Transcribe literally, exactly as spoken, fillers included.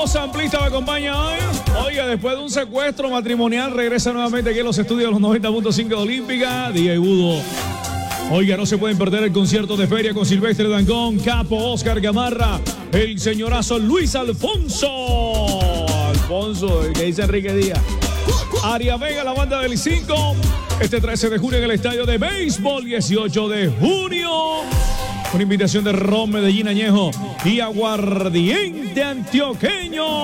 Samplista me acompaña hoy. Oiga, después de un secuestro matrimonial, regresa nuevamente aquí a los estudios de los noventa punto cinco de Olímpica. D J Budo. Oiga, no se pueden perder el concierto de feria con Silvestre Dangond, Capo, Oscar Gamarra, el señorazo Luis Alfonso. Alfonso, el que dice Enrique Díaz. Aria Vega, la banda del cinco. Este trece de junio en el estadio de béisbol, dieciocho de junio. Una invitación de Ron Medellín Añejo y Aguardiente Antioqueño.